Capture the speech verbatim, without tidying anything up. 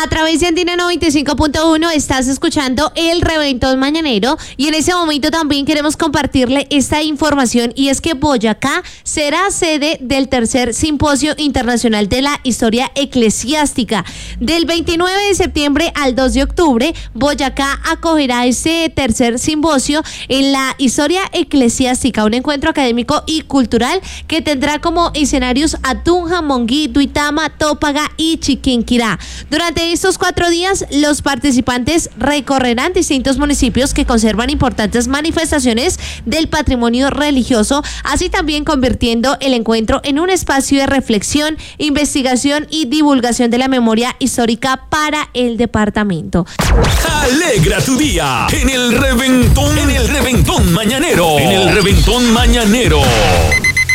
A través de Andina noventa y cinco punto uno estás escuchando el Reventón Mañanero y en ese momento también queremos compartirle esta información y es que Boyacá será sede del tercer Simposio Internacional de la Historia Eclesiástica. Del veintinueve de septiembre al dos de octubre, Boyacá acogerá este tercer simposio en la historia eclesiástica, un encuentro académico y cultural que tendrá como escenarios a Tunja, Monguí, Duitama, Tópaga y Chiquinquirá. Durante estos cuatro días, los participantes recorrerán distintos municipios que conservan importantes manifestaciones del patrimonio religioso, así también convirtiendo el encuentro en un espacio de reflexión, investigación y divulgación de la memoria histórica para el departamento. Alegra tu día en el Reventón, en el Reventón Mañanero, en el Reventón Mañanero.